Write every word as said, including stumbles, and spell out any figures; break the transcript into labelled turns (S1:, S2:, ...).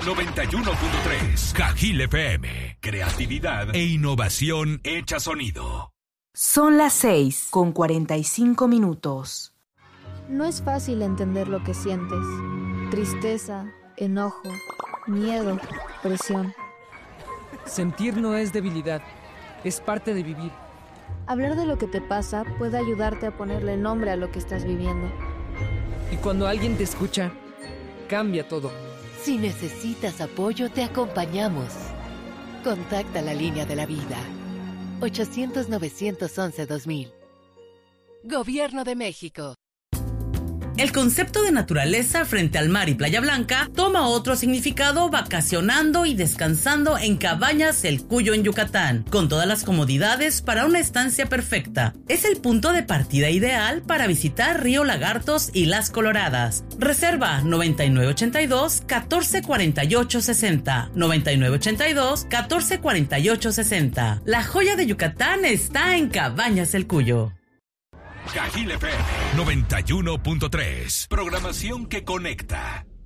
S1: noventa y uno punto tres. Cajil F M. Creatividad e innovación hecha sonido.
S2: Son las seis con cuarenta y cinco minutos.
S3: No es fácil entender lo que sientes. Tristeza, enojo, miedo, presión.
S4: Sentir no es debilidad, es parte de vivir.
S3: Hablar de lo que te pasa puede ayudarte a ponerle nombre a lo que estás viviendo.
S4: Y cuando alguien te escucha, cambia todo.
S5: Si necesitas apoyo, te acompañamos. Contacta la línea de la vida. ochocientos, novecientos once, dos mil. Gobierno de México.
S6: El concepto de naturaleza frente al mar y Playa Blanca toma otro significado vacacionando y descansando en Cabañas El Cuyo en Yucatán, con todas las comodidades para una estancia perfecta. Es el punto de partida ideal para visitar Río Lagartos y Las Coloradas. Reserva noventa y nueve ochenta y dos, catorce cuarenta y ocho sesenta, noventa y nueve ochenta y dos, catorce cuarenta y ocho sesenta. La joya de Yucatán está en Cabañas El Cuyo.
S1: Cajil F M noventa y uno punto tres. Programación que conecta.